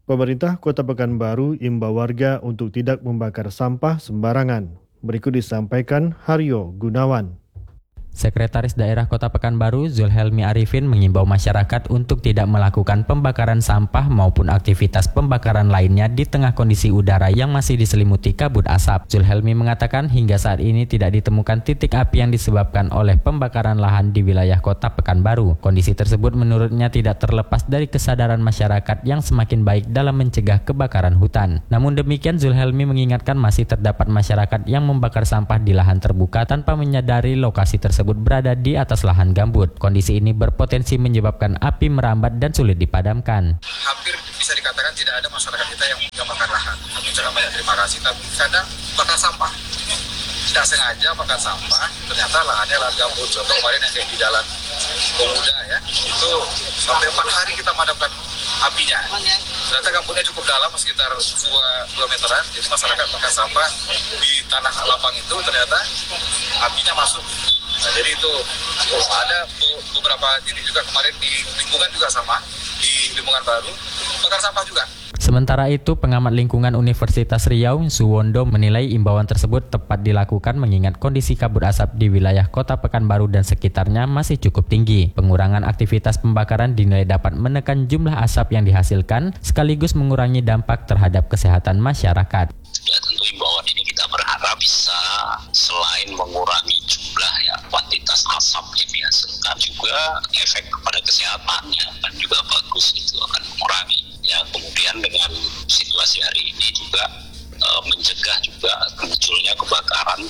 Pemerintah Kota Pekanbaru imbau warga untuk tidak membakar sampah sembarangan. Berikut disampaikan Haryo Gunawan. Sekretaris Daerah Kota Pekanbaru, Zulhelmi Arifin, mengimbau masyarakat untuk tidak melakukan pembakaran sampah maupun aktivitas pembakaran lainnya di tengah kondisi udara yang masih diselimuti kabut asap. Zulhelmi mengatakan hingga saat ini tidak ditemukan titik api yang disebabkan oleh pembakaran lahan di wilayah Kota Pekanbaru. Kondisi tersebut menurutnya tidak terlepas dari kesadaran masyarakat yang semakin baik dalam mencegah kebakaran hutan. Namun demikian, Zulhelmi mengingatkan masih terdapat masyarakat yang membakar sampah di lahan terbuka tanpa menyadari lokasi tersebut berada di atas lahan gambut. Kondisi ini berpotensi menyebabkan api merambat dan sulit dipadamkan. Hampir bisa dikatakan tidak ada masyarakat kita yang membakar lahan. Kami ucapkan banyak terima kasih, tapi kadang bakar sampah. Tidak sengaja bakar sampah, ternyata lahannya lahan gambut. Contoh kemarin yang kayak di jalan Pemuda ya, itu sampai 4 hari kita madamkan apinya. Ternyata gambutnya cukup dalam, sekitar 2 meteran, jadi masyarakat bakar sampah di tanah lapang itu ternyata apinya masuk. Nah, jadi itu ada beberapa titik juga kemarin di lingkungan juga sama, di lingkungan baru, bakar sampah juga. Sementara itu, pengamat lingkungan Universitas Riau, Suwondo, menilai imbauan tersebut tepat dilakukan mengingat kondisi kabut asap di wilayah Kota Pekanbaru dan sekitarnya masih cukup tinggi. Pengurangan aktivitas pembakaran dinilai dapat menekan jumlah asap yang dihasilkan, sekaligus mengurangi dampak terhadap kesehatan masyarakat. Ya, tentu imbauan ini kita berharap bisa selain mengurangi jumlah kuantitas asap yang dihasilkan, juga efek kepada kesehatannya kan juga bagus, itu akan mengurangi. Ya, kemudian dengan situasi hari ini juga mencegah juga munculnya kebakaran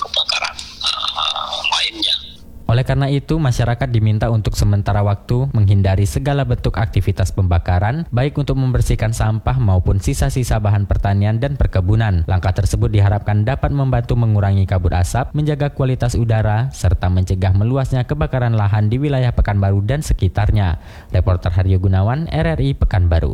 lainnya. Oleh karena itu, masyarakat diminta untuk sementara waktu menghindari segala bentuk aktivitas pembakaran, baik untuk membersihkan sampah maupun sisa-sisa bahan pertanian dan perkebunan. Langkah tersebut diharapkan dapat membantu mengurangi kabut asap, menjaga kualitas udara, serta mencegah meluasnya kebakaran lahan di wilayah Pekanbaru dan sekitarnya. Reporter Haryo Gunawan, RRI Pekanbaru.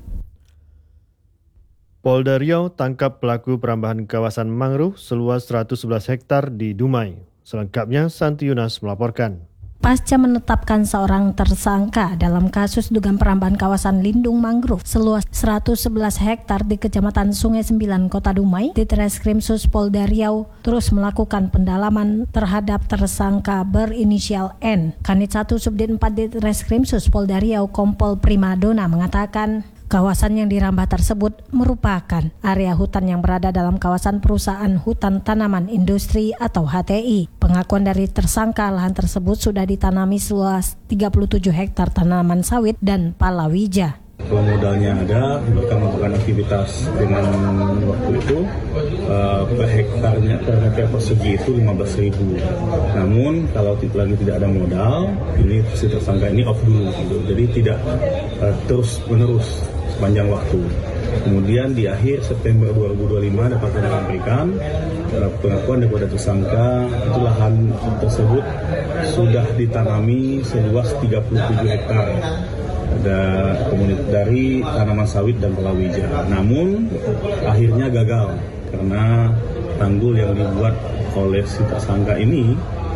Polda Riau tangkap pelaku perambahan kawasan mangrove seluas 111 hektar di Dumai. Selengkapnya, Santi Yunas melaporkan. Pasca menetapkan seorang tersangka dalam kasus dugaan perambahan kawasan lindung mangrove seluas 111 hektar di Kecamatan Sungai 9, Kota Dumai, Ditreskrimsus Polda Riau terus melakukan pendalaman terhadap tersangka berinisial N. Kanit 1 Subdit 4 Ditreskrimsus Polda Riau Kompol Primadona mengatakan kawasan yang dirambah tersebut merupakan area hutan yang berada dalam kawasan perusahaan hutan tanaman industri atau HTI. Pengakuan dari tersangka, lahan tersebut sudah ditanami seluas 37 hektar tanaman sawit dan palawija. Kalau modalnya ada, mereka melakukan aktivitas dengan waktu itu per hektarnya, per meter persegi itu 15.000. Namun kalau lagi tidak ada modal, ini si tersangka ini off dulu, gitu. Jadi tidak terus menerus sepanjang waktu. Kemudian di akhir September 2025 dapat menyampaikan pengakuan daripada tersangka itu lahan tersebut sudah ditanami seluas 37 hektar. Ada komunitas dari tanaman sawit dan palawija. Namun akhirnya gagal karena tanggul yang dibuat oleh si tersangka ini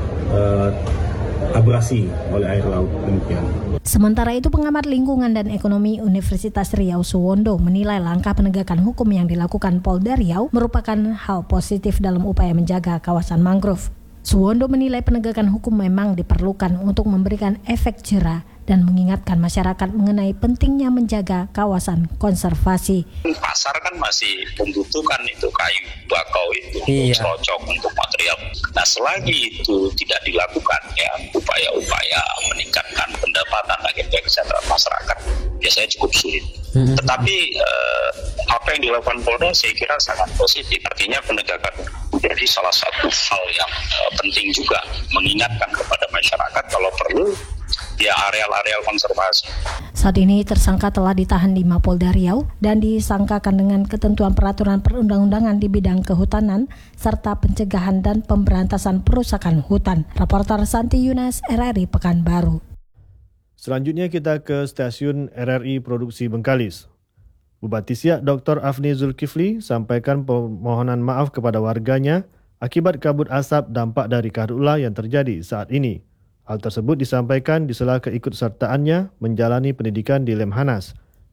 abrasi oleh air laut, demikian. Sementara itu, pengamat lingkungan dan ekonomi Universitas Riau Suwondo menilai langkah penegakan hukum yang dilakukan Polda Riau merupakan hal positif dalam upaya menjaga kawasan mangrove. Suwondo menilai penegakan hukum memang diperlukan untuk memberikan efek jera dan mengingatkan masyarakat mengenai pentingnya menjaga kawasan konservasi. Pasar kan masih membutuhkan itu kayu bakau itu cocok untuk material. Nah, selagi itu tidak dilakukan upaya-upaya meningkatkan pendapatan agenda kesejahteraan masyarakat, biasanya cukup sulit. Tetapi apa yang dilakukan Polda saya kira sangat positif. Artinya penegakan jadi salah satu hal yang penting juga, mengingatkan kepada masyarakat kalau perlu areal-areal konservasi. Saat ini tersangka telah ditahan di Mapolda Riau dan disangkakan dengan ketentuan peraturan perundang-undangan di bidang kehutanan serta pencegahan dan pemberantasan perusakan hutan. Reporter Santi Yunas, RRI Pekanbaru. Selanjutnya kita ke stasiun RRI Produksi Bengkalis. Bupati Siak Dr. Afni Zulkifli sampaikan permohonan maaf kepada warganya akibat kabut asap dampak dari karhutla yang terjadi saat ini. Hal tersebut disampaikan di sela keikutsertaannya menjalani pendidikan di Lemhanas.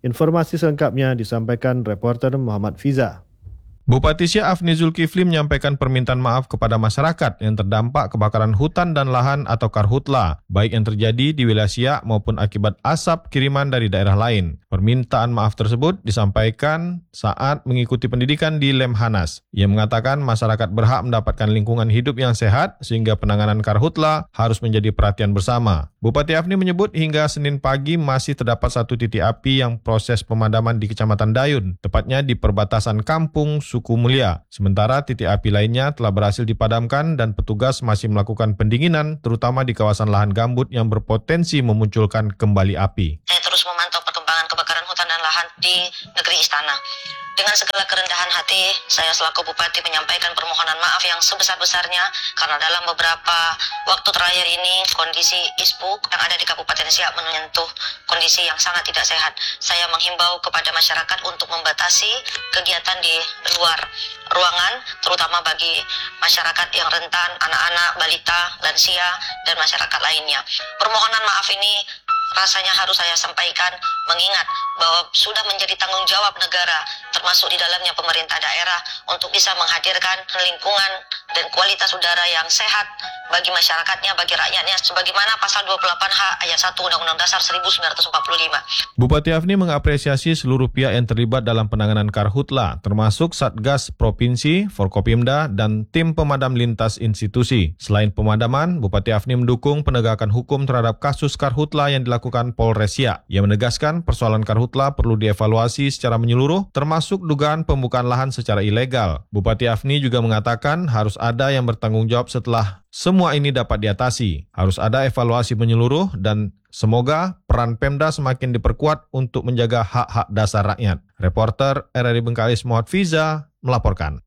Informasi selengkapnya disampaikan reporter Muhammad Fiza. Bupati Siak Afni Zulkifli menyampaikan permintaan maaf kepada masyarakat yang terdampak kebakaran hutan dan lahan atau karhutla, baik yang terjadi di wilayah Siak maupun akibat asap kiriman dari daerah lain. Permintaan maaf tersebut disampaikan saat mengikuti pendidikan di Lemhanas. Ia mengatakan masyarakat berhak mendapatkan lingkungan hidup yang sehat sehingga penanganan karhutla harus menjadi perhatian bersama. Bupati Afni menyebut hingga Senin pagi masih terdapat 1 titik api yang proses pemadaman di Kecamatan Dayun, tepatnya di perbatasan kampung Suku Mulia. Sementara titik api lainnya telah berhasil dipadamkan dan petugas masih melakukan pendinginan terutama di kawasan lahan gambut yang berpotensi memunculkan kembali api. Saya terus memantau perkembangan kebakaran hutan dan lahan di negeri Istana. Dengan segala kerendahan hati, saya selaku Bupati menyampaikan permohonan maaf yang sebesar-besarnya karena dalam beberapa waktu terakhir ini kondisi ISPUK yang ada di Kabupaten Siak menyentuh kondisi yang sangat tidak sehat. Saya menghimbau kepada masyarakat untuk membatasi kegiatan di luar ruangan, terutama bagi masyarakat yang rentan, anak-anak, balita, lansia, dan masyarakat lainnya. Permohonan maaf ini rasanya harus saya sampaikan mengingat bahwa sudah menjadi tanggung jawab negara termasuk di dalamnya pemerintah daerah untuk bisa menghadirkan lingkungan dan kualitas udara yang sehat bagi masyarakatnya, bagi rakyatnya sebagaimana pasal 28H ayat 1 Undang-Undang Dasar 1945. Bupati Afni mengapresiasi seluruh pihak yang terlibat dalam penanganan karhutla termasuk Satgas Provinsi, Forkopimda dan tim pemadam lintas institusi. Selain pemadaman, Bupati Afni mendukung penegakan hukum terhadap kasus karhutla yang dilakukan Polres Siak. Ia menegaskan persoalan karhutla perlu dievaluasi secara menyeluruh termasuk dugaan pembukaan lahan secara ilegal. Bupati Afni juga mengatakan harus ada yang bertanggung jawab setelah semua ini dapat diatasi. Harus ada evaluasi menyeluruh dan semoga peran Pemda semakin diperkuat untuk menjaga hak-hak dasar rakyat. Reporter RRI Bengkalis Muhammad Fiza melaporkan.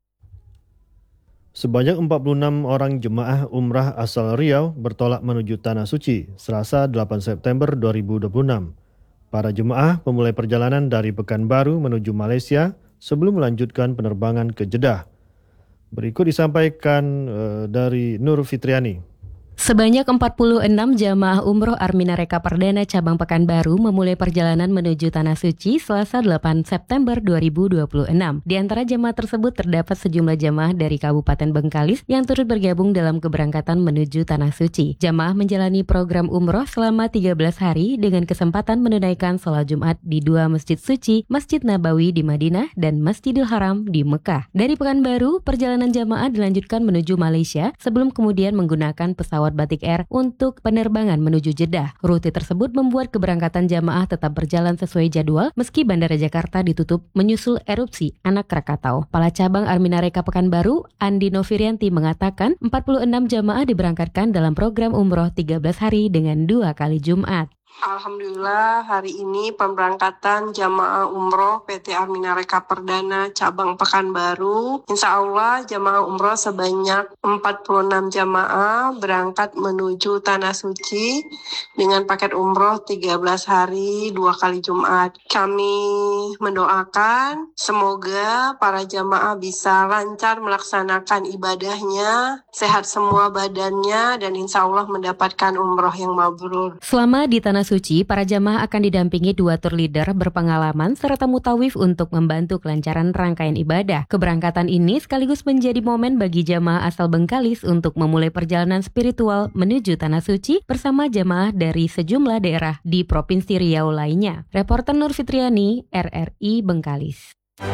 Sebanyak 46 orang jemaah umrah asal Riau bertolak menuju Tanah Suci Selasa 8 September 2026. Para jemaah memulai perjalanan dari Pekanbaru menuju Malaysia sebelum melanjutkan penerbangan ke Jeddah. Berikut disampaikan dari Nur Fitriani. Sebanyak 46 jamaah umroh Armina Reka Perdana cabang Pekanbaru memulai perjalanan menuju Tanah Suci Selasa 8 September 2026. Di antara jamaah tersebut terdapat sejumlah jamaah dari Kabupaten Bengkalis yang turut bergabung dalam keberangkatan menuju Tanah Suci. Jamaah menjalani program umroh selama 13 hari dengan kesempatan menunaikan sholat Jumat di 2 masjid suci, Masjid Nabawi di Madinah dan Masjidil Haram di Mekah. Dari Pekanbaru, perjalanan jamaah dilanjutkan menuju Malaysia sebelum kemudian menggunakan pesawat Batik Air untuk penerbangan menuju Jeddah. Rute tersebut membuat keberangkatan jamaah tetap berjalan sesuai jadwal meski Bandara Jakarta ditutup menyusul erupsi anak Krakatau. Kepala Cabang Armina Reka Pekanbaru, Andi Novirianti mengatakan 46 jamaah diberangkatkan dalam program umroh 13 hari dengan 2 kali Jumat. Alhamdulillah hari ini pemberangkatan jamaah umroh PT Armina Reka Perdana cabang Pekanbaru. Insya Allah jamaah umroh sebanyak 46 jamaah berangkat menuju Tanah Suci dengan paket umroh 13 hari 2 kali Jumat. Kami mendoakan semoga para jamaah bisa lancar melaksanakan ibadahnya, sehat semua badannya dan insya Allah mendapatkan umroh yang mabrur. Selama di Tanah Suci, para jamaah akan didampingi 2 tour leader berpengalaman serta mutawif untuk membantu kelancaran rangkaian ibadah. Keberangkatan ini sekaligus menjadi momen bagi jamaah asal Bengkalis untuk memulai perjalanan spiritual menuju Tanah Suci bersama jamaah dari sejumlah daerah di Provinsi Riau lainnya. Reporter Nur Fitriani, RRI Bengkalis.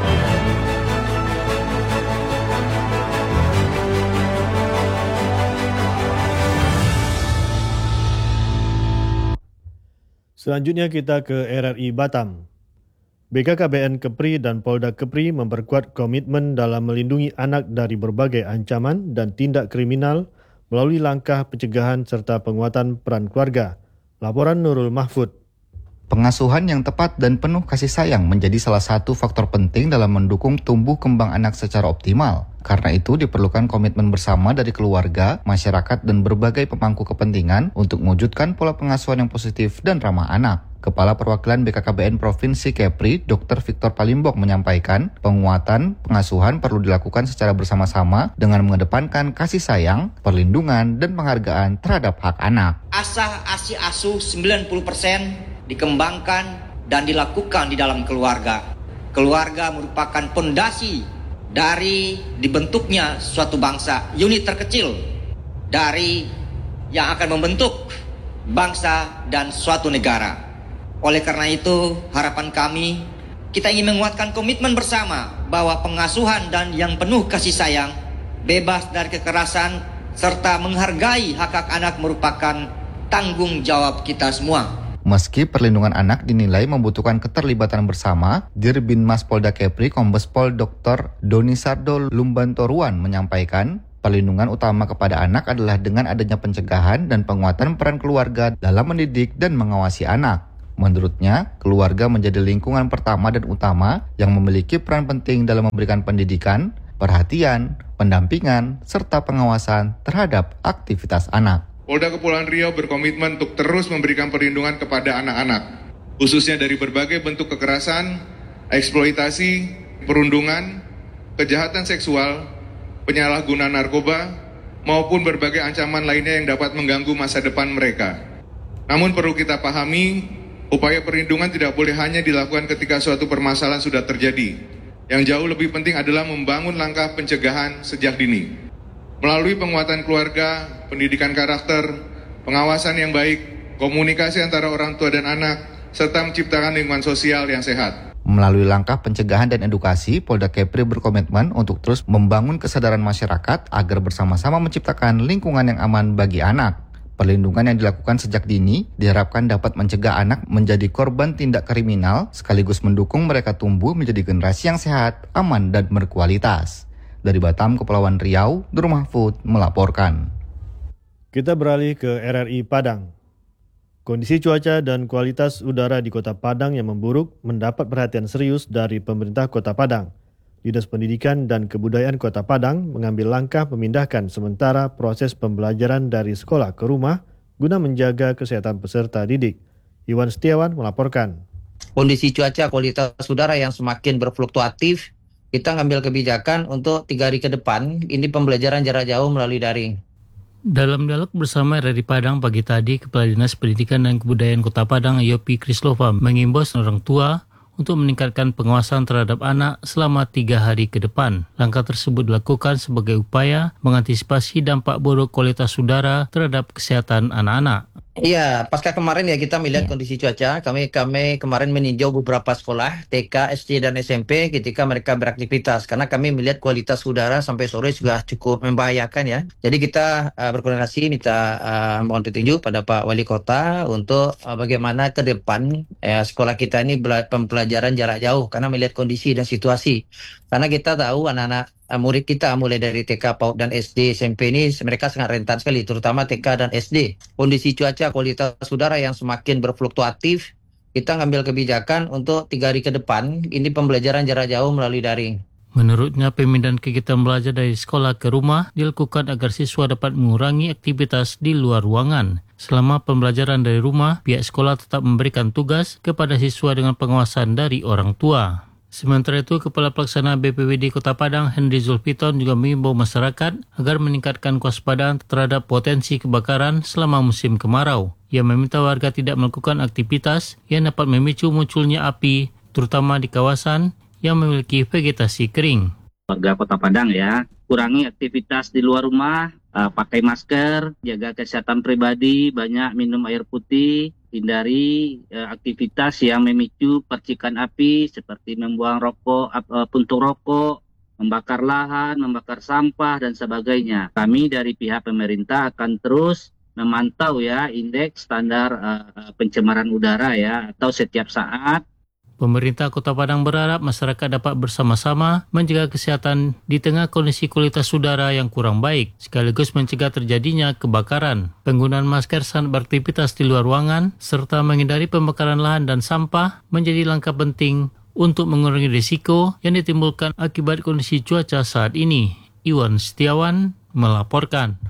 Selanjutnya kita ke RRI Batam. BKKBN Kepri dan Polda Kepri memperkuat komitmen dalam melindungi anak dari berbagai ancaman dan tindak kriminal melalui langkah pencegahan serta penguatan peran keluarga. Laporan Nurul Mahfud. Pengasuhan yang tepat dan penuh kasih sayang menjadi salah satu faktor penting dalam mendukung tumbuh kembang anak secara optimal. Karena itu diperlukan komitmen bersama dari keluarga, masyarakat, dan berbagai pemangku kepentingan untuk mewujudkan pola pengasuhan yang positif dan ramah anak. Kepala Perwakilan BKKBN Provinsi Kepri, Dr. Victor Palimbok menyampaikan, penguatan pengasuhan perlu dilakukan secara bersama-sama dengan mengedepankan kasih sayang, perlindungan, dan penghargaan terhadap hak anak. Asah asi asuh 90% dikembangkan dan dilakukan di dalam keluarga. Keluarga merupakan pondasi dari dibentuknya suatu bangsa, unit terkecil dari yang akan membentuk bangsa dan suatu negara. Oleh karena itu, harapan kami, kita ingin menguatkan komitmen bersama bahwa pengasuhan dan yang penuh kasih sayang, bebas dari kekerasan, serta menghargai hak-hak anak merupakan tanggung jawab kita semua. Meski perlindungan anak dinilai membutuhkan keterlibatan bersama, Dirbinmas Polda Kepri Kombes Pol Dr. Doni Sardo Lumbantoruan menyampaikan, perlindungan utama kepada anak adalah dengan adanya pencegahan dan penguatan peran keluarga dalam mendidik dan mengawasi anak. Menurutnya, keluarga menjadi lingkungan pertama dan utama yang memiliki peran penting dalam memberikan pendidikan, perhatian, pendampingan, serta pengawasan terhadap aktivitas anak. Polda Kepulauan Riau berkomitmen untuk terus memberikan perlindungan kepada anak-anak, khususnya dari berbagai bentuk kekerasan, eksploitasi, perundungan, kejahatan seksual, penyalahgunaan narkoba, maupun berbagai ancaman lainnya yang dapat mengganggu masa depan mereka. Namun perlu kita pahami, upaya perlindungan tidak boleh hanya dilakukan ketika suatu permasalahan sudah terjadi. Yang jauh lebih penting adalah membangun langkah pencegahan sejak dini. Melalui penguatan keluarga, pendidikan karakter, pengawasan yang baik, komunikasi antara orang tua dan anak, serta menciptakan lingkungan sosial yang sehat. Melalui langkah pencegahan dan edukasi, Polda Kepri berkomitmen untuk terus membangun kesadaran masyarakat agar bersama-sama menciptakan lingkungan yang aman bagi anak. Perlindungan yang dilakukan sejak dini diharapkan dapat mencegah anak menjadi korban tindak kriminal sekaligus mendukung mereka tumbuh menjadi generasi yang sehat, aman, dan berkualitas. Dari Batam, Kepulauan Riau, Nur Mahfud melaporkan. Kita beralih ke RRI Padang. Kondisi cuaca dan kualitas udara di Kota Padang yang memburuk mendapat perhatian serius dari pemerintah Kota Padang. Dinas Pendidikan dan Kebudayaan Kota Padang mengambil langkah memindahkan sementara proses pembelajaran dari sekolah ke rumah guna menjaga kesehatan peserta didik. Iwan Setiawan melaporkan. Kondisi cuaca kualitas udara yang semakin berfluktuatif, kita ngambil kebijakan untuk 3 hari ke depan, ini pembelajaran jarak jauh melalui daring. Dalam dialog bersama RRI Padang pagi tadi, Kepala Dinas Pendidikan dan Kebudayaan Kota Padang, Yopi Krislova, mengimbau orang tua untuk meningkatkan pengawasan terhadap anak selama 3 hari ke depan. Langkah tersebut dilakukan sebagai upaya mengantisipasi dampak buruk kualitas udara terhadap kesehatan anak-anak. Iya, pasca kemarin ya kita melihat kondisi cuaca. Kami kemarin meninjau beberapa sekolah TK, SD, dan SMP ketika mereka beraktivitas. Karena kami melihat kualitas udara sampai sore juga cukup membahayakan ya. Jadi kita berkoordinasi minta mohon petunjuk pada Pak Wali Kota untuk bagaimana ke depan sekolah kita ini pembelajaran jarak jauh. Karena melihat kondisi dan situasi. Karena kita tahu anak-anak murid kita mulai dari TK, PAUD, dan SD, SMP ini mereka sangat rentan sekali, terutama TK dan SD. Kondisi cuaca, kualitas udara yang semakin berfluktuatif, kita ngambil kebijakan untuk 3 hari ke depan, ini pembelajaran jarak jauh melalui daring. Menurutnya, pemindahan kegiatan belajar dari sekolah ke rumah dilakukan agar siswa dapat mengurangi aktivitas di luar ruangan. Selama pembelajaran dari rumah, pihak sekolah tetap memberikan tugas kepada siswa dengan pengawasan dari orang tua. Sementara itu, Kepala Pelaksana BPWD Kota Padang, Henry Zulfiton, juga mengimbau masyarakat agar meningkatkan kewaspadaan terhadap potensi kebakaran selama musim kemarau. Ia meminta warga tidak melakukan aktivitas yang dapat memicu munculnya api, terutama di kawasan yang memiliki vegetasi kering. Warga Kota Padang ya, kurangi aktivitas di luar rumah, pakai masker, jaga kesehatan pribadi, banyak minum air putih, hindari aktivitas yang memicu percikan api seperti membuang rokok, puntung rokok, membakar lahan, membakar sampah, dan sebagainya. Kami dari pihak pemerintah akan terus memantau ya indeks standar pencemaran udara ya, atau setiap saat. Pemerintah Kota Padang berharap masyarakat dapat bersama-sama menjaga kesehatan di tengah kondisi kualitas udara yang kurang baik, sekaligus mencegah terjadinya kebakaran. Penggunaan masker saat beraktivitas di luar ruangan, serta menghindari pembakaran lahan dan sampah menjadi langkah penting untuk mengurangi risiko yang ditimbulkan akibat kondisi cuaca saat ini. Iwan Setiawan melaporkan.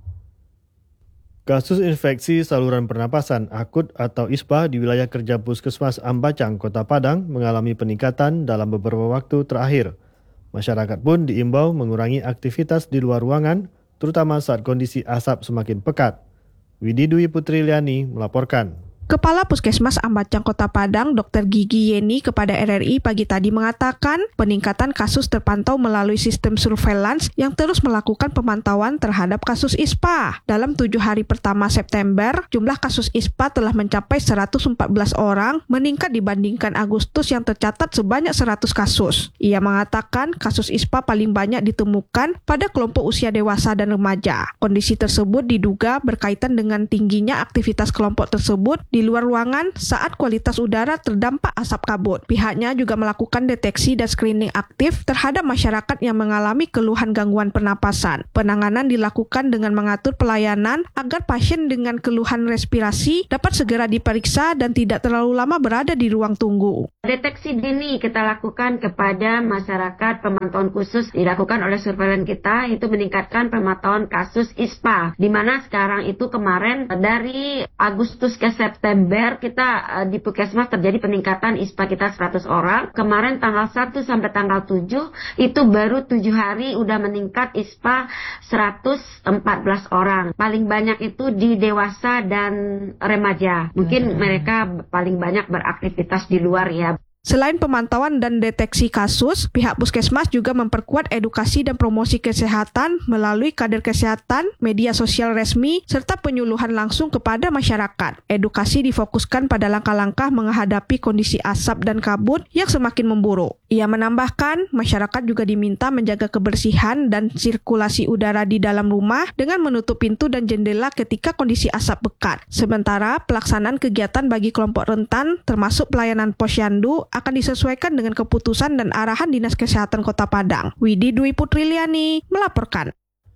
Kasus infeksi saluran pernapasan akut atau ISPA di wilayah kerja Puskesmas Ambacang, Kota Padang mengalami peningkatan dalam beberapa waktu terakhir. Masyarakat pun diimbau mengurangi aktivitas di luar ruangan, terutama saat kondisi asap semakin pekat. Widi Dwi Putri Liani melaporkan. Kepala Puskesmas Ambacang Kota Padang, Dr. Gigi Yeni kepada RRI pagi tadi mengatakan peningkatan kasus terpantau melalui sistem surveillance yang terus melakukan pemantauan terhadap kasus ISPA. Dalam 7 hari pertama September, jumlah kasus ISPA telah mencapai 114 orang, meningkat dibandingkan Agustus yang tercatat sebanyak 100 kasus. Ia mengatakan kasus ISPA paling banyak ditemukan pada kelompok usia dewasa dan remaja. Kondisi tersebut diduga berkaitan dengan tingginya aktivitas kelompok tersebut di luar ruangan saat kualitas udara terdampak asap kabut. Pihaknya juga melakukan deteksi dan screening aktif terhadap masyarakat yang mengalami keluhan gangguan pernapasan. Penanganan dilakukan dengan mengatur pelayanan agar pasien dengan keluhan respirasi dapat segera diperiksa dan tidak terlalu lama berada di ruang tunggu. Deteksi dini kita lakukan kepada masyarakat, pemantauan khusus dilakukan oleh surveillance kita, itu meningkatkan pemantauan kasus ISPA, di mana sekarang itu kemarin dari Agustus ke September kita di Puskesmas terjadi peningkatan ISPA kita 100 orang. Kemarin tanggal 1 sampai tanggal 7 itu baru 7 hari udah meningkat ISPA 114 orang. Paling banyak itu di dewasa dan remaja. Mungkin mereka paling banyak beraktivitas di luar ya. Selain pemantauan dan deteksi kasus, pihak Puskesmas juga memperkuat edukasi dan promosi kesehatan melalui kader kesehatan, media sosial resmi, serta penyuluhan langsung kepada masyarakat. Edukasi difokuskan pada langkah-langkah menghadapi kondisi asap dan kabut yang semakin memburuk. Ia menambahkan, masyarakat juga diminta menjaga kebersihan dan sirkulasi udara di dalam rumah dengan menutup pintu dan jendela ketika kondisi asap pekat. Sementara, pelaksanaan kegiatan bagi kelompok rentan, termasuk pelayanan posyandu, akan disesuaikan dengan keputusan dan arahan Dinas Kesehatan Kota Padang. Widi Dwi Putriliani melaporkan.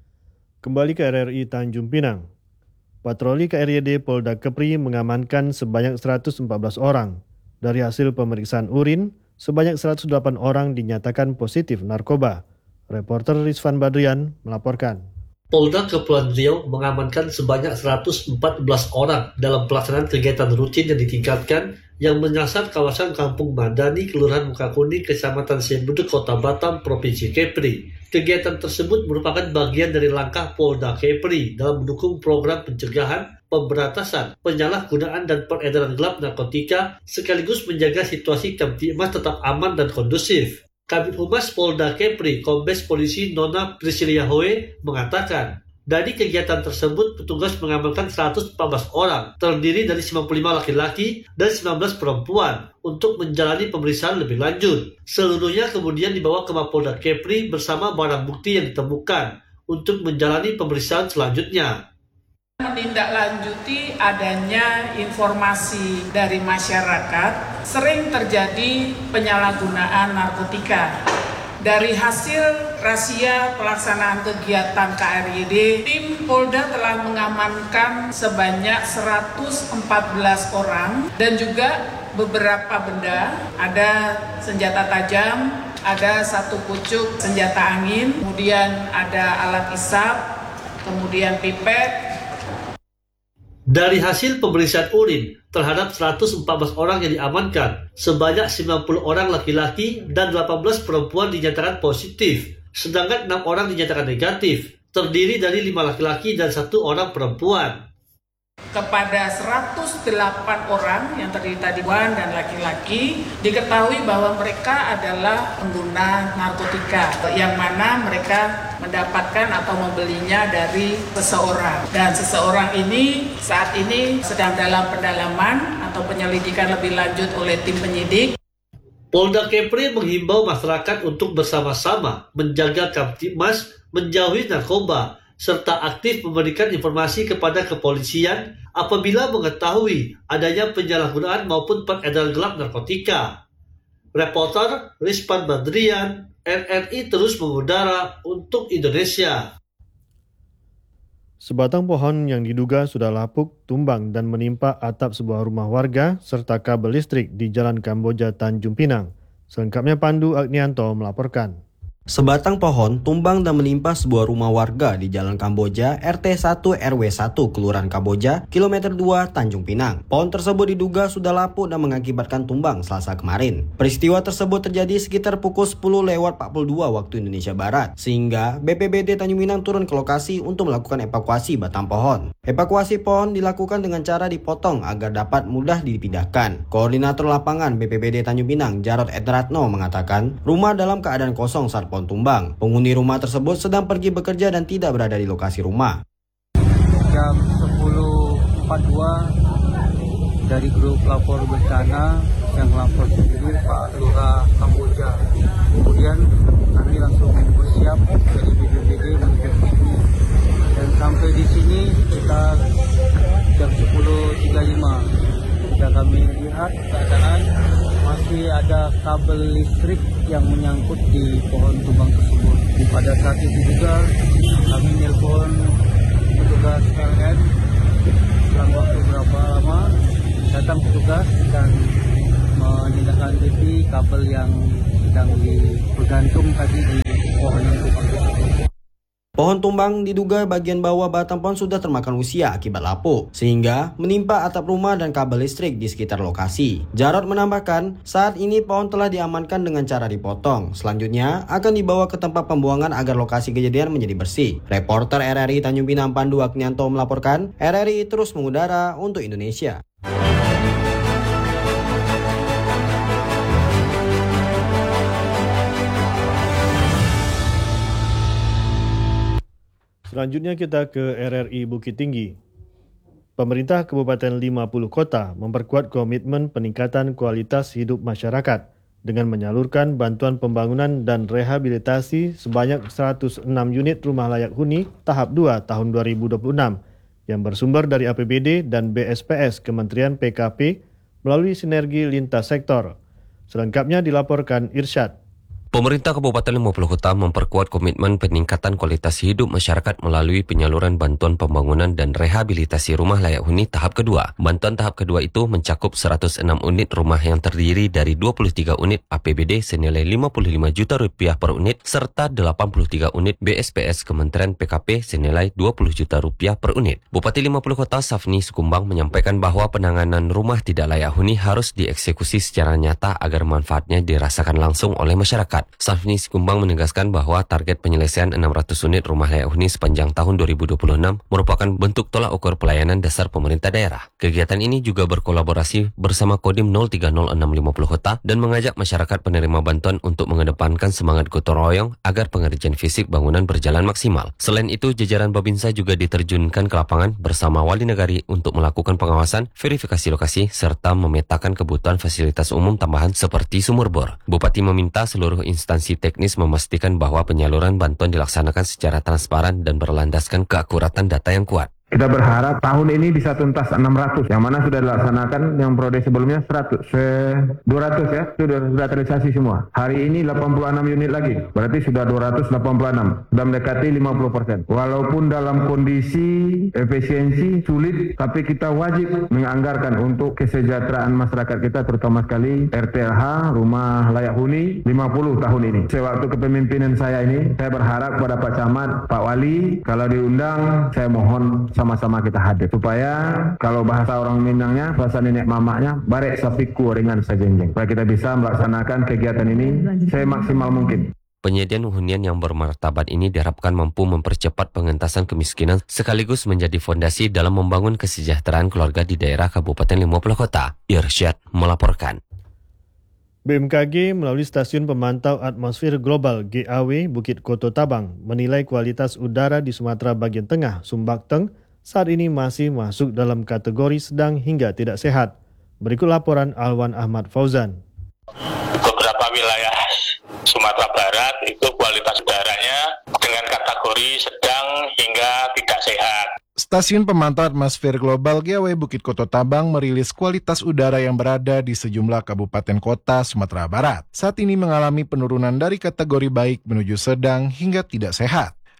Kembali ke RRI Tanjung Pinang. Patroli KRYD Polda Kepri mengamankan sebanyak 114 orang. Dari hasil pemeriksaan urin, sebanyak 108 orang dinyatakan positif narkoba. Reporter Rizvan Badrian melaporkan. Polda Kepulauan Riau mengamankan sebanyak 114 orang dalam pelaksanaan kegiatan rutin yang ditingkatkan yang menyasar kawasan Kampung Madani, Kelurahan Muka Kuning, Kecamatan Sembuduk, Kota Batam, Provinsi Kepri. Kegiatan tersebut merupakan bagian dari langkah Polda Kepri dalam mendukung program pencegahan, pemberantasan, penyalahgunaan dan peredaran gelap narkotika, sekaligus menjaga situasi Kamtibmas tetap aman dan kondusif. Kabid Humas Polda Kepri, Kombes Polisi Nona Priscilia Hoe mengatakan, dari kegiatan tersebut petugas mengamankan 114 orang, terdiri dari 95 laki-laki dan 19 perempuan, untuk menjalani pemeriksaan lebih lanjut. Seluruhnya kemudian dibawa ke Mapolda Kepri bersama barang bukti yang ditemukan untuk menjalani pemeriksaan selanjutnya. Menindaklanjuti adanya informasi dari masyarakat, sering terjadi penyalahgunaan narkotika. Dari hasil razia pelaksanaan kegiatan KRYD, tim Polda telah mengamankan sebanyak 114 orang dan juga beberapa benda, ada senjata tajam, ada 1 pucuk senjata angin, kemudian ada alat isap, kemudian pipet. Dari hasil pemeriksaan urin terhadap 114 orang yang diamankan, sebanyak 90 orang laki-laki dan 18 perempuan dinyatakan positif, sedangkan 6 orang dinyatakan negatif, terdiri dari 5 laki-laki dan 1 orang perempuan. Kepada 108 orang yang terdiri tadi perempuan dan laki-laki, diketahui bahwa mereka adalah pengguna narkotika, yang mana mereka mendapatkan atau membelinya dari seseorang. Dan seseorang ini saat ini sedang dalam pendalaman atau penyelidikan lebih lanjut oleh tim penyidik. Polda Kepri menghimbau masyarakat untuk bersama-sama menjaga Kamtibmas, menjauhi narkoba, serta aktif memberikan informasi kepada kepolisian apabila mengetahui adanya penyalahgunaan maupun peredaran gelap narkotika. Reporter Rizvan Badrian, RRI terus mengudara untuk Indonesia. Sebatang pohon yang diduga sudah lapuk tumbang dan menimpa atap sebuah rumah warga serta kabel listrik di Jalan Kamboja, Tanjung Pinang. Selengkapnya Pandu Agnianto melaporkan. Sebatang pohon tumbang dan menimpa sebuah rumah warga di Jalan Kamboja, RT 1 RW 1, Kelurahan Kamboja, Kilometer 2, Tanjung Pinang. Pohon tersebut diduga sudah lapuk dan mengakibatkan tumbang Selasa kemarin. Peristiwa tersebut terjadi sekitar pukul 10:42 waktu Indonesia Barat, sehingga BPBD Tanjung Pinang turun ke lokasi untuk melakukan evakuasi batang pohon. Evakuasi pohon dilakukan dengan cara dipotong agar dapat mudah dipindahkan. Koordinator lapangan BPBD Tanjung Pinang, Jarod Edratno, mengatakan rumah dalam keadaan kosong saat pohon tumbang. Penghuni rumah tersebut sedang pergi bekerja dan tidak berada di lokasi rumah. Jam 10.42 dari grup lapor bencana yang lapor sendiri Pak Lurah Kamboja. Kemudian kami langsung bersiap dari BPBD menuju ke sini. Dan sampai di sini kita jam 10.35. Jika kami lihat keadaan masih ada kabel listrik yang menyangkut di pohon tumbang tersebut. Pada saat itu juga kami nelpon petugas PLN, selang waktu berapa lama datang petugas dan menindaklanjuti kabel yang sedang digantung tadi di pohon yang tumbang tersebut. Pohon tumbang diduga bagian bawah batang pohon sudah termakan usia akibat lapuk, sehingga menimpa atap rumah dan kabel listrik di sekitar lokasi. Jarod menambahkan, saat ini pohon telah diamankan dengan cara dipotong. Selanjutnya akan dibawa ke tempat pembuangan agar lokasi kejadian menjadi bersih. Reporter RRI Tanjung Pinang Pandu Agnianto melaporkan, RRI terus mengudara untuk Indonesia. Selanjutnya kita ke RRI Bukit Tinggi. Pemerintah Kabupaten 50 Kota memperkuat komitmen peningkatan kualitas hidup masyarakat dengan menyalurkan bantuan pembangunan dan rehabilitasi sebanyak 106 unit rumah layak huni tahap 2 tahun 2026 yang bersumber dari APBD dan BSPS Kementerian PKP melalui sinergi lintas sektor. Selengkapnya dilaporkan Irsyad. Pemerintah Kabupaten 50 Kota memperkuat komitmen peningkatan kualitas hidup masyarakat melalui penyaluran bantuan pembangunan dan rehabilitasi rumah layak huni tahap kedua. Bantuan tahap kedua itu mencakup 106 unit rumah yang terdiri dari 23 unit APBD senilai Rp55 juta per unit serta 83 unit BSPS Kementerian PKP senilai Rp20 juta per unit. Bupati 50 Kota Safni Sikumbang menyampaikan bahwa penanganan rumah tidak layak huni harus dieksekusi secara nyata agar manfaatnya dirasakan langsung oleh masyarakat. Safni Sikumbang menegaskan bahwa target penyelesaian 600 unit rumah layak huni sepanjang tahun 2026 merupakan bentuk tolak ukur pelayanan dasar pemerintah daerah. Kegiatan ini juga berkolaborasi bersama Kodim 030650 Kota dan mengajak masyarakat penerima bantuan untuk mengedepankan semangat gotong royong agar pengerjaan fisik bangunan berjalan maksimal. Selain itu, jajaran Babinsa juga diterjunkan ke lapangan bersama wali negari untuk melakukan pengawasan, verifikasi lokasi, serta memetakan kebutuhan fasilitas umum tambahan seperti sumur bor. Bupati meminta seluruh instansi teknis memastikan bahwa penyaluran bantuan dilaksanakan secara transparan dan berlandaskan keakuratan data yang kuat. Kita berharap tahun ini bisa tuntas 600, yang mana sudah dilaksanakan yang periode sebelumnya 200 ya, sudah terrealisasi semua. Hari ini 86 unit lagi, berarti sudah 286, sudah mendekati 50%. Walaupun dalam kondisi efisiensi sulit, tapi kita wajib menganggarkan untuk kesejahteraan masyarakat kita, terutama sekali RTLH, rumah layak huni 50 tahun ini. Sewaktu kepemimpinan saya ini, saya berharap kepada Pak Camat, Pak Wali, kalau diundang, saya mohon sama-sama kita hadir supaya kalau bahasa orang Minangnya, bahasa nenek mamaknya, barek sapiku ringan sajenjeng, supaya kita bisa melaksanakan kegiatan ini semaksimal mungkin. Penyediaan hunian yang bermartabat ini diharapkan mampu mempercepat pengentasan kemiskinan sekaligus menjadi fondasi dalam membangun kesejahteraan keluarga di daerah Kabupaten 50 Kota. Irsyad melaporkan. BMKG melalui Stasiun Pemantau Atmosfer Global GAW Bukit Koto Tabang menilai kualitas udara di Sumatera bagian tengah, Sumbakteng, saat ini masih masuk dalam kategori sedang hingga tidak sehat. Berikut laporan Alwan Ahmad Fauzan. Beberapa wilayah Sumatera Barat itu kualitas udaranya dengan kategori sedang hingga tidak sehat. Stasiun Pemantau Atmosfer Global GAW Bukit Koto Tabang merilis kualitas udara yang berada di sejumlah kabupaten kota Sumatera Barat. Saat ini mengalami penurunan dari kategori baik menuju sedang hingga tidak sehat.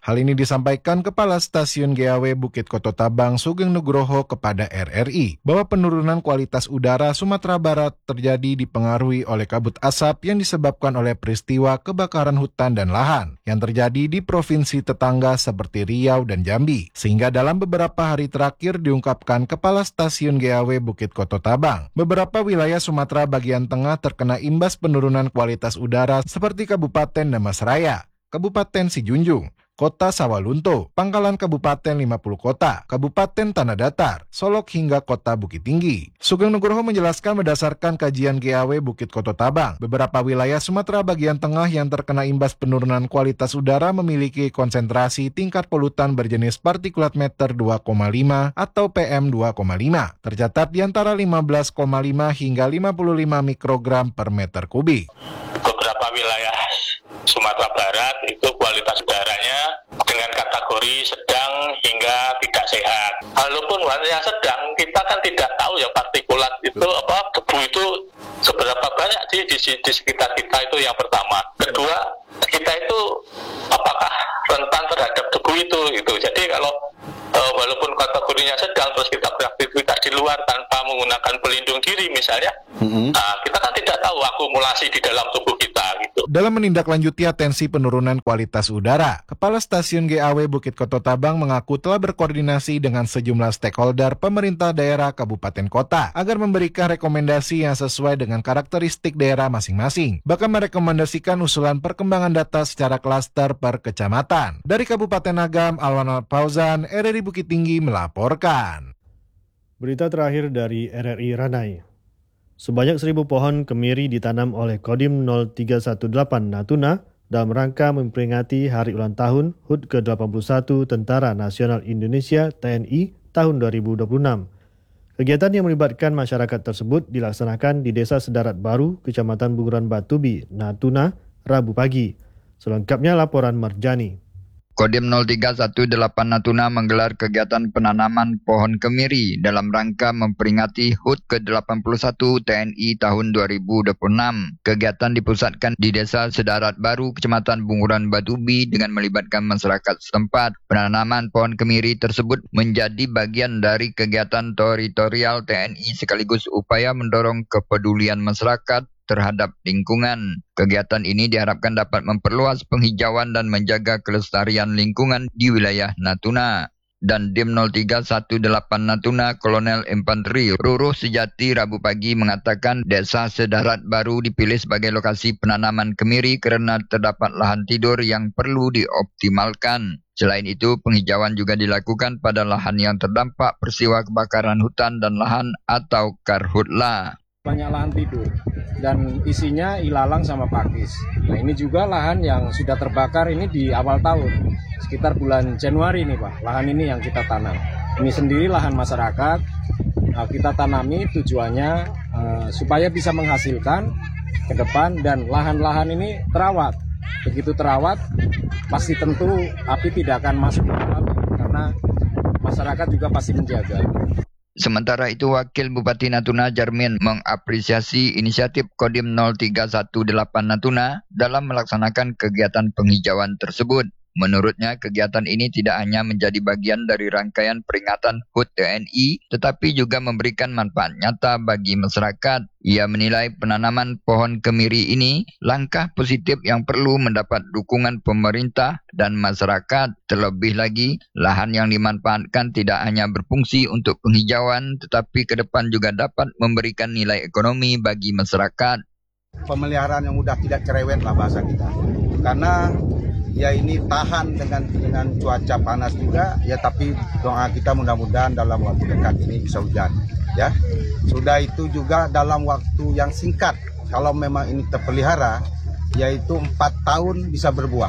Hal ini disampaikan Kepala Stasiun GAW Bukit Kototabang Sugeng Nugroho kepada RRI bahwa penurunan kualitas udara Sumatera Barat terjadi dipengaruhi oleh kabut asap yang disebabkan oleh peristiwa kebakaran hutan dan lahan yang terjadi di provinsi tetangga seperti Riau dan Jambi. Sehingga dalam beberapa hari terakhir diungkapkan Kepala Stasiun GAW Bukit Kototabang, beberapa wilayah Sumatera bagian tengah terkena imbas penurunan kualitas udara seperti Kabupaten Damastraya, Kabupaten Sijunjung, Kota Sawalunto, Pangkalan Kabupaten 50 Kota, Kabupaten Tanah Datar, Solok hingga Kota Bukit Tinggi. Sugeng Nugroho menjelaskan berdasarkan kajian GAW Bukit Kototabang, beberapa wilayah Sumatera bagian tengah yang terkena imbas penurunan kualitas udara memiliki konsentrasi tingkat polutan berjenis partikulat meter 2,5 atau PM 2,5. Tercatat di antara 15,5 hingga 55 mikrogram per meter kubik. Beberapa wilayah Sumatera Barat itu kualitas udaranya dengan kategori sedang hingga tidak sehat. Walaupun warnanya sedang, kita kan tidak tahu ya partikulat itu debu itu seberapa banyak sih di sekitar kita, itu yang pertama. Kedua, kita itu apakah rentan terhadap debu itu gitu. Jadi kalau walaupun kategorinya sedang terus kita beraktivitas di luar tanpa menggunakan pelindung diri misalnya, kita kan tidak tahu akumulasi di dalam tubuh kita gitu. Dalam menindaklanjuti atensi penurunan kualitas udara, Kepala Stasiun GAW Bukit Kototabang mengaku telah berkoordinasi dengan sejumlah stakeholder pemerintah daerah kabupaten kota agar memberikan rekomendasi yang sesuai dengan karakteristik daerah masing-masing. Bahkan merekomendasikan usulan perkembangan data secara klaster per kecamatan. Dari Kabupaten Agam, Alwan Fauzan, RRI Bukit Tinggi melaporkan. Berita terakhir dari RRI Ranai. Sebanyak 1.000 pohon kemiri ditanam oleh Kodim 0318 Natuna dalam rangka memperingati Hari Ulang Tahun HUT ke-81 Tentara Nasional Indonesia TNI tahun 2026. Kegiatan yang melibatkan masyarakat tersebut dilaksanakan di Desa Sedarat Baru, Kecamatan Bunguran Batubi, Natuna, Rabu pagi. Selengkapnya laporan Marjani. Kodim 0318 Natuna menggelar kegiatan penanaman pohon kemiri dalam rangka memperingati HUT ke-81 TNI tahun 2026. Kegiatan dipusatkan di Desa Sedarat Baru, Kecamatan Bunguran Batubi dengan melibatkan masyarakat setempat. Penanaman pohon kemiri tersebut menjadi bagian dari kegiatan teritorial TNI sekaligus upaya mendorong kepedulian masyarakat terhadap lingkungan. Kegiatan ini diharapkan dapat memperluas penghijauan dan menjaga kelestarian lingkungan di wilayah Natuna. Dan Dim 0318 Natuna, Kolonel Infanteri Ruruh Sejati Rabu pagi mengatakan Desa Sedarat Baru dipilih sebagai lokasi penanaman kemiri karena terdapat lahan tidur yang perlu dioptimalkan. Selain itu, penghijauan juga dilakukan pada lahan yang terdampak peristiwa kebakaran hutan dan lahan atau karhutla. Banyak lahan tidur dan isinya ilalang sama pakis. Nah, ini juga lahan yang sudah terbakar ini di awal tahun, sekitar bulan Januari nih Pak. Lahan ini yang kita tanam. Ini sendiri lahan masyarakat, kita tanami tujuannya supaya bisa menghasilkan ke depan dan lahan-lahan ini terawat. Begitu terawat, pasti tentu api tidak akan masuk ke dalam karena masyarakat juga pasti menjaga. Sementara itu, Wakil Bupati Natuna Jarmin mengapresiasi inisiatif Kodim 0318 Natuna dalam melaksanakan kegiatan penghijauan tersebut. Menurutnya, kegiatan ini tidak hanya menjadi bagian dari rangkaian peringatan HUT TNI, tetapi juga memberikan manfaat nyata bagi masyarakat. Ia menilai penanaman pohon kemiri ini langkah positif yang perlu mendapat dukungan pemerintah dan masyarakat. Terlebih lagi, lahan yang dimanfaatkan tidak hanya berfungsi untuk penghijauan, tetapi ke depan juga dapat memberikan nilai ekonomi bagi masyarakat. Pemeliharaan yang mudah tidak cerewet lah bahasa kita. Karena ya ini tahan dengan cuaca panas juga ya, tapi doa kita mudah-mudahan dalam waktu dekat ini bisa hujan ya. Sudah itu juga dalam waktu yang singkat kalau memang ini terpelihara yaitu 4 tahun bisa berbuah.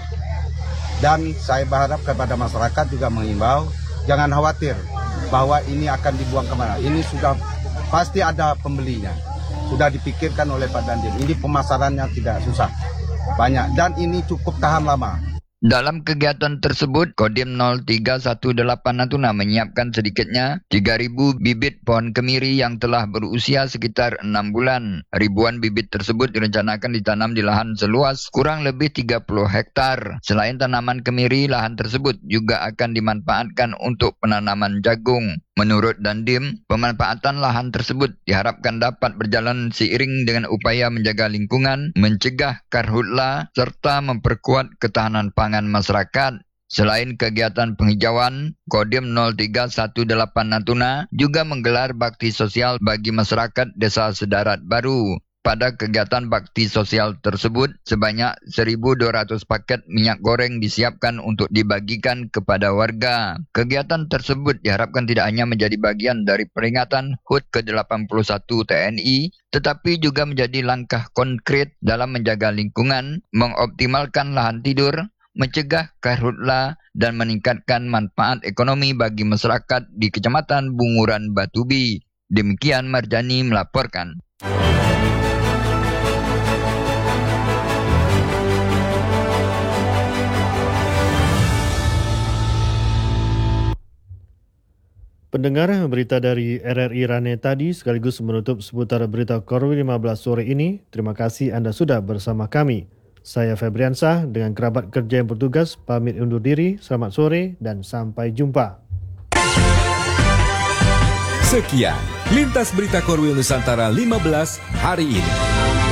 Dan saya berharap kepada masyarakat juga mengimbau jangan khawatir bahwa ini akan dibuang kemana. Ini sudah pasti ada pembelinya. Sudah dipikirkan oleh Pak Dandim. Ini pemasarannya tidak susah. Banyak dan ini cukup tahan lama. Dalam kegiatan tersebut, Kodim 0318 Natuna menyiapkan sedikitnya 3.000 bibit pohon kemiri yang telah berusia sekitar 6 bulan. Ribuan bibit tersebut direncanakan ditanam di lahan seluas kurang lebih 30 hektar. Selain tanaman kemiri, lahan tersebut juga akan dimanfaatkan untuk penanaman jagung. Menurut Dandim, pemanfaatan lahan tersebut diharapkan dapat berjalan seiring dengan upaya menjaga lingkungan, mencegah karhutla, serta memperkuat ketahanan pangan masyarakat. Selain kegiatan penghijauan, Kodim 0318 Natuna juga menggelar bakti sosial bagi masyarakat Desa Sedarat Baru. Pada kegiatan bakti sosial tersebut, sebanyak 1.200 paket minyak goreng disiapkan untuk dibagikan kepada warga. Kegiatan tersebut diharapkan tidak hanya menjadi bagian dari peringatan HUT ke-81 TNI, tetapi juga menjadi langkah konkret dalam menjaga lingkungan, mengoptimalkan lahan tidur, mencegah karhutla, dan meningkatkan manfaat ekonomi bagi masyarakat di Kecamatan Bunguran Batubi. Demikian Marjani melaporkan. Pendengar, berita dari RRI Rane tadi sekaligus menutup seputar berita Korwi 15 sore ini. Terima kasih Anda sudah bersama kami. Saya Febriansah dengan kerabat kerja yang bertugas pamit undur diri. Selamat sore dan sampai jumpa. Sekian Lintas Berita Korwil Nusantara 15 hari ini.